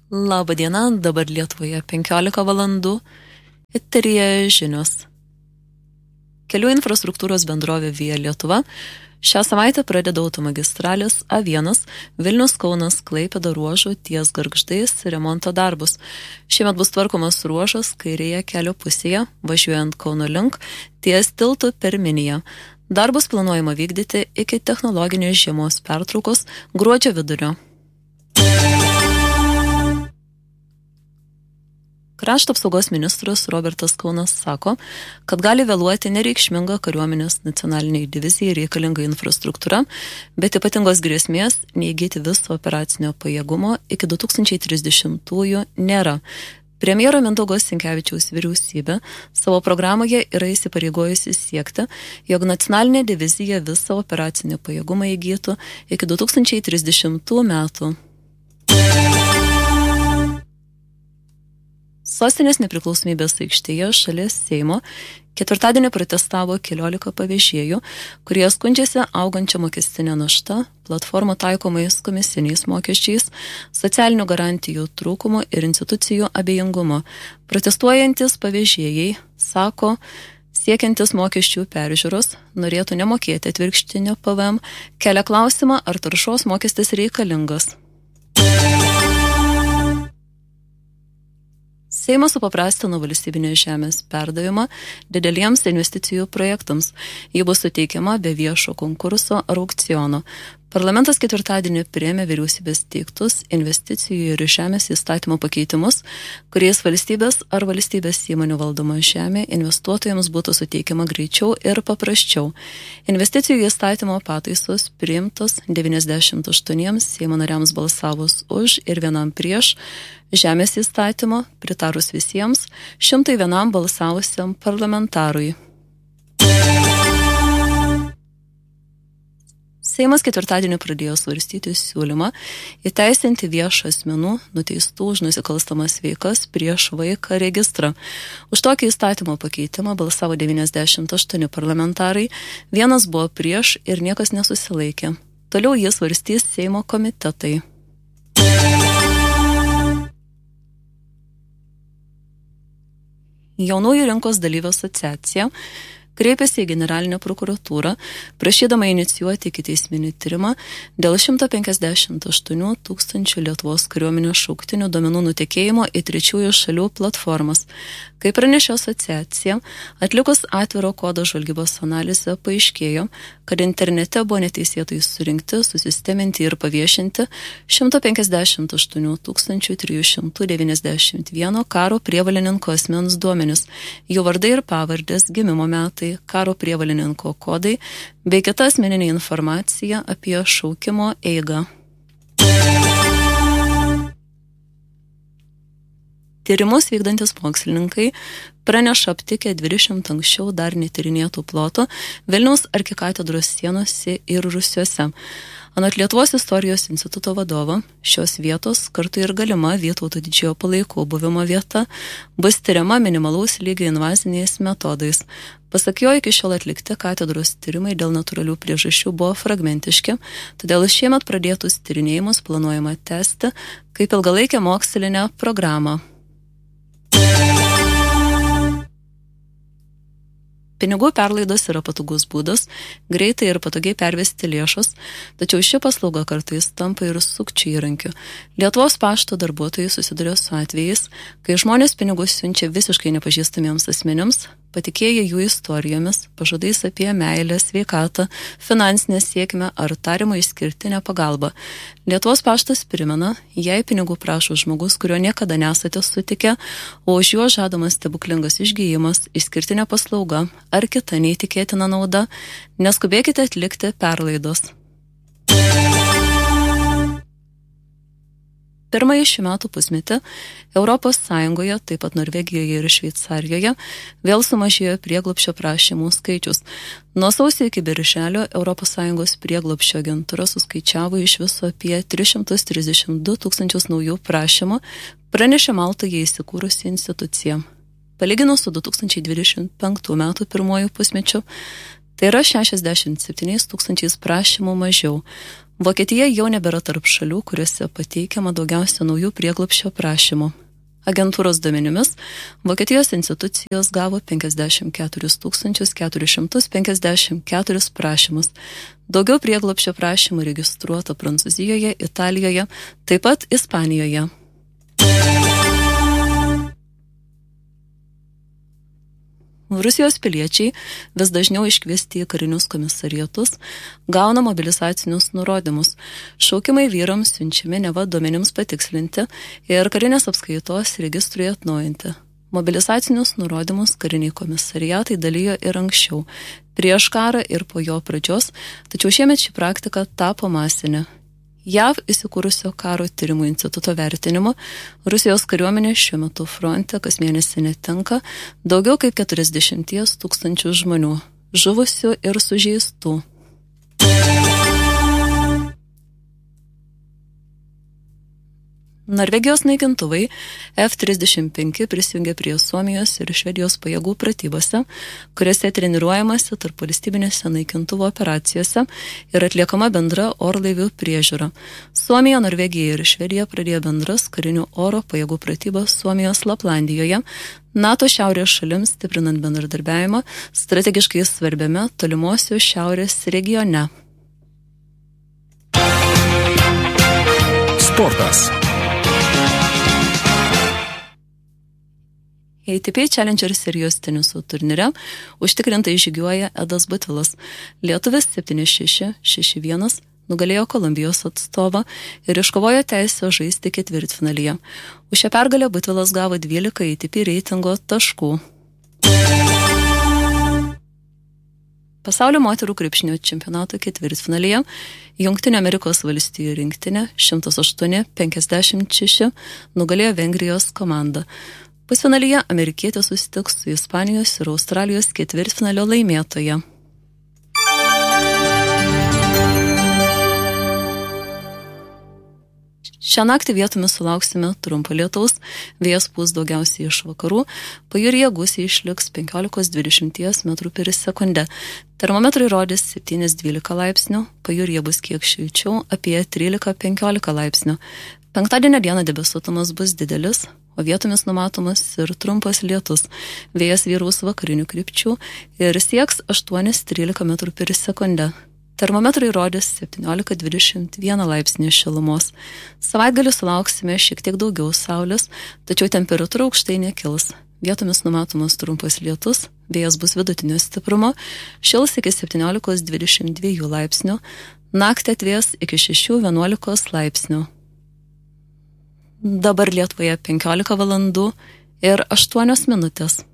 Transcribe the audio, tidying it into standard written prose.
Labą dieną, dabar Lietuvoje 15 valandų, eteryje žinios. Kelių infrastruktūros bendrovė Via Lietuva šią savaitę pradeda automagistralės A1 Vilnius-Kaunas Klaipėda ruožų ties Gargždais remonto darbus. Šiemet bus tvarkomas ruožas kairėje kelio pusėje, važiuojant Kauno link, ties tiltu per Miniją. Darbus planuojama vykdyti iki technologinės žiemos pertraukos gruodžio vidurio. Krašto apsaugos ministras Robertas Kaunas sako, kad gali vėluoti nereikšminga kariuomenės nacionaliniai divizijai reikalinga infrastruktūra, bet ypatingos grėsmės neįgyti viso operacinio pajėgumo iki 2030-ųjų nėra. Premjero Mindaugo Sinkevičiaus vyriausybė savo programoje yra įsipareigojusi siekti, jog nacionalinė divizija visą operacinį pajėgumą įgytų iki 2030 metų. Sostinės nepriklausomybės aikštėje šalia Seimo ketvirtadienį protestavo 14 pavežėjų, kurie skundžiasi augančią mokestinę naštą, platformą taikomais komisiniais mokesčiais, socialinių garantijų trūkumu ir institucijų abejingumu. Protestuojantis pavežėjai sako, siekiantis mokesčių peržiūros, norėtų nemokėti atvirkštinio PVM, kelia klausimą, ar taršos mokestis reikalingas. Seimas supaprastino valstybinės žemės perdavimą dideliems investicijų projektams. Ji bus suteikiama be viešo konkurso ar aukciono. Parlamentas ketvirtadienį priėmė vyriausybės teiktus investicijų ir žemės įstatymo pakeitimus, kuriais valstybės ar valstybės įmonių valdoma žemė investuotojams būtų suteikiama greičiau ir paprasčiau. Investicijų įstatymo pataisos priimtos 98 Seimo nariams balsavus už ir vienam prieš, žemės įstatymo pritarus visiems 101 balsavusiam parlamentarui. Seimas ketvirtadienį pradėjo svarstyti siūlymą įteisinti viešą asmenų nuteistų už nusikalstamas veikas prieš vaiką registrą. Už tokį įstatymo pakeitimą balsavo 98 parlamentarai, vienas buvo prieš ir niekas nesusilaikė. Toliau jis svarstys Seimo komitetai. Jaunųjų rinkos dalyvių asociacija kreipėsi į generalinę prokuratūrą, prašydama inicijuoti ikiteisminį tyrimą dėl 158 tūkstančių Lietuvos kariuomenės šauktinių duomenų nutekėjimo į trečiųjų šalių platformas. Kaip pranešė asociacija, atlikus atviro kodo žvalgybos analizę paaiškėjo, kad internete buvo neteisėtai surinkti, susisteminti ir paviešinti 158 391 karo prievalininko asmens duomenis, jų vardai ir pavardės, gimimo metai, karo prievalininko kodai bei kita asmeninė informacija apie šaukimo eigą. Tyrimus vykdantis mokslininkai praneša aptikę 20 anksčiau dar netyrinėtų plotų Vilniaus arkikatedros sienose ir rūsiuose. Anot Lietuvos istorijos instituto vadovo, šios vietos kartu ir galima Vytauto didžiojo palaikų buvimo vieta bus tyriama minimalaus lygio invaziniais metodais. Pasak jo, iki šiol atlikti katedros tyrimai dėl natūralių priežasčių buvo fragmentiški, todėl šiemet pradėtus tyrinėjimus planuojama tęsti kaip ilgalaikę mokslinę programą. Pinigų perlaidos yra patogus būdas greitai ir patogiai pervesti lėšas, tačiau ši paslauga kartais tampa ir sukčių įrankiu. Lietuvos pašto darbuotojai susiduria su atvejais, kai žmonės pinigus siunčia visiškai nepažįstamiems asmenims, patikėję jų istorijomis, pažadais apie meilę, sveikatą, finansinę sėkmę ar tariamą išskirtinę pagalbą. Lietuvos paštas primena, jei pinigų prašo žmogus, kurio niekada nesate sutikę, o už juo žadamas stebuklingas išgyjimas, išskirtinė paslauga ar kita neįtikėtina nauda, neskubėkite atlikti perlaidos. Pirmąjį šių metų pusmetį Europos Sąjungoje, taip pat Norvegijoje ir Šveicarijoje, vėl sumažėjo prieglobsčio prašymų skaičius. Nuo sausio iki birželio Europos Sąjungos prieglobsčio agentūra suskaičiavo iš viso apie 332 tūkstančius naujų prašymų, pranešė Maltoje įsikūrusi institucija. Palyginus su 2025 metų pirmuoju pusmečiu, tai yra 67 tūkstančiais prašymų mažiau. Vokietija jau nebėra tarp šalių, kuriuose pateikiama daugiausia naujų prieglobsčio prašymų. Agentūros duomenimis Vokietijos institucijos gavo 54 454 prašymus. Daugiau prieglobsčio prašymų registruota Prancūzijoje, Italijoje, taip pat Ispanijoje. Rusijos piliečiai vis dažniau iškviesti į karinius komisariatus gauna mobilizacinius nurodymus. Šaukimai vyrams siunčiami neva duomenims patikslinti ir karinės apskaitos registrui atnaujinti. Mobilizacinius nurodymus kariniai komisariatai dalijo ir anksčiau, prieš karą ir po jo pradžios, tačiau šiemet ši praktika tapo masinė. JAV įsikūrusio karo tyrimų instituto vertinimu Rusijos kariuomenė šiuo metu fronte kas mėnesį netenka daugiau kaip 40 000 žmonių, žuvusių ir sužeistų. Norvegijos naikintuvai F-35 prisijungė prie Suomijos ir Švedijos pajėgų pratybose, kuriuose treniruojamasi tarp valstybinėse naikintuvo operacijose ir atliekama bendra orlaivių priežiūra. Suomija, Norvegija ir Švedija pradėjo bendras karinių oro pajėgų pratybas Suomijos Laplandijoje, NATO šiaurės šalims stiprinant bendradarbiavimą strategiškai svarbiame tolimosios šiaurės regione. Sportas. ATP Challenger serijos teniso turnyre užtikrintai žygiuoja Edas Butvilas. Lietuvis 7-6, 6-1 nugalėjo Kolumbijos atstovą ir iškovojo teisę žaisti ketvirtfinalyje. Už šią pergalę Butvilas gavo 12 ATP reitingo taškų. Pasaulio moterų krepšinio čempionato ketvirtfinalyje Jungtinių Amerikos valstijų rinktinė 108-56 nugalėjo Vengrijos komandą. Pusfinalyje amerikietė susitiks su Ispanijos ir Australijos ketvirtfinalio laimėtoja. Šią naktį vietomis sulauksime trumpo lietaus, vėjas pūs daugiausiai iš vakarų, pajūryje gūsiai išliks 15-20 metrų per sekundę. Termometrai rodys 7-12 laipsnių, pajūryje bus kiek šilčiau, apie 13-15 laipsnių. Penktadienio dieną debesuotumas bus didelis, o vietomis numatomas ir trumpas lietus. Vėjas vyraus vakarinių krypčių ir sieks 8-13 metrų per sekundę. Termometrai rodys 17-21 laipsnį šilumos. Savaitgalį sulauksime šiek tiek daugiau saulės, tačiau temperatūra aukštai nekils. Vietomis numatomas trumpas lietus, vėjas bus vidutinio stiprumo, šils iki 17-22 laipsnių, naktį atvės iki 6-11 laipsnių. Dabar Lietuvoje 15 valandų ir 8 minutės.